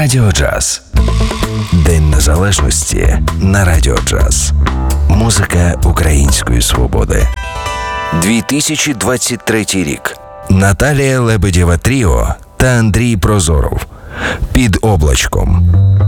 Радіо Джаз. День Незалежності на Радіо Джаз. Музика української свободи. 2023 рік. Наталія Лебедєва Тріо та Андрій Прозоров. Під облачком.